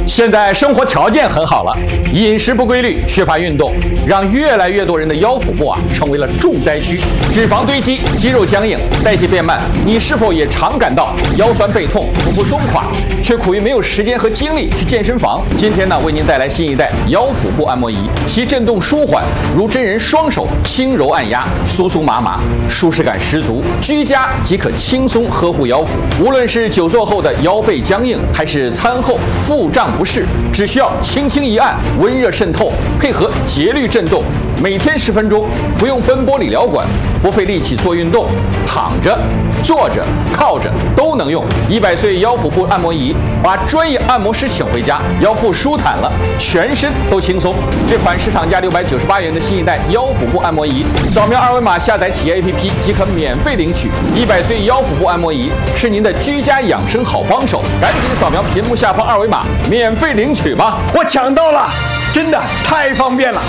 现在生活条件很好了，饮食不规律，缺乏运动，让越来越多人的腰腹部成为了重灾区，脂肪堆积，肌肉僵硬，代谢变慢。你是否也常感到腰酸背痛、腹部松垮，却苦于没有时间和精力去健身房？今天呢，为您带来新一代腰腹部按摩仪，其震动舒缓，如真人双手轻柔按压，酥酥麻麻，舒适感十足，居家即可轻松呵护腰腹。无论是久坐后的腰背僵硬，还是餐后腹胀不适，只需要轻轻一按，温热渗透，配合节律震动，每天10分钟，不用奔波理疗馆，不费力气做运动，躺着、坐着、靠着都能用。100岁腰腹部按摩仪，把专业按摩师请回家，腰腹舒坦了，全身都轻松。这款市场价698元的新一代腰腹部按摩仪，扫描2维码下载企业 APP 即可免费领取。100岁腰腹部按摩仪是您的居家养生好帮手，赶紧扫描屏幕下方2维码免费领取吧！ 我抢到了，真的太方便了。